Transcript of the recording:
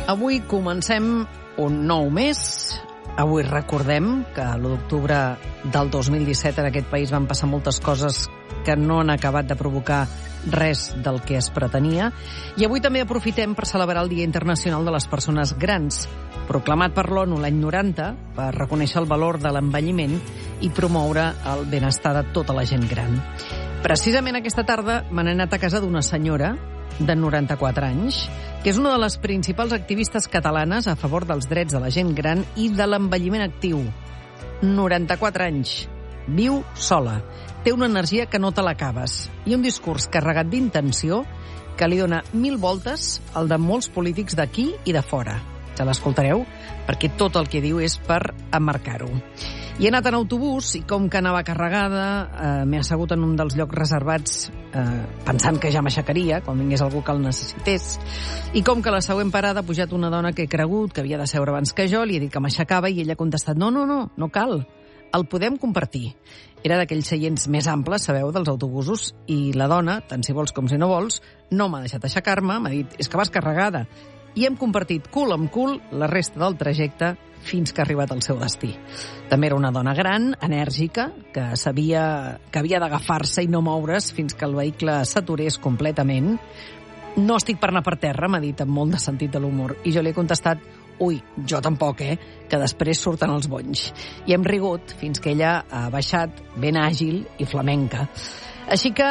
Avui comencem un nou mes. Avui recordem que l'1 d'octubre del 2017 en aquest país van passar moltes coses que no han acabat de provocar res del que es pretenia. I avui també aprofitem per celebrar el Dia Internacional de les Persones Grans, proclamat per l'ONU l'any 90 per reconèixer el valor de l'envelliment i promoure el benestar de tota la gent gran. Precisament aquesta tarda m'han anat a casa d'una senyora de 94 anys, que és una de les principals activistes catalanes a favor dels drets de la gent gran i de l'envelliment actiu. 94 anys. Viu sola. Té una energia que no te l'acabes i un discurs carregat d'intenció que li dona 1000 voltes al de molts polítics d'aquí i de fora. Ja l'escoltareu, perquè tot el que diu és per emmarcar-ho. I he anat en autobús i com que anava carregada, m'he assegut en un dels llocs reservats pensant que ja m'aixecaria quan vingués algú que el necessités. I com que a la següent parada ha pujat una dona que he cregut que havia de seure abans que jo, li he dit que m'aixecava i ella ha contestat no cal, el podem compartir. Era d'aquells seients més amples, sabeu, dels autobusos, i la dona, tant si vols com si no vols, no m'ha deixat aixecar-me, m'ha dit, és que vas carregada. I hem compartit cul amb cul la resta del trajecte fins que ha arribat al seu destí. També era una dona gran, enèrgica, que sabia que havia d'agafar-se i no moure's fins que el vehicle s'aturés completament. No estic per anar per terra, m'ha dit amb molt de sentit de l'humor. I jo li he contestat, ui, jo tampoc, que després surten els bonys. I hem rigut fins que ella ha baixat ben àgil i flamenca. Així que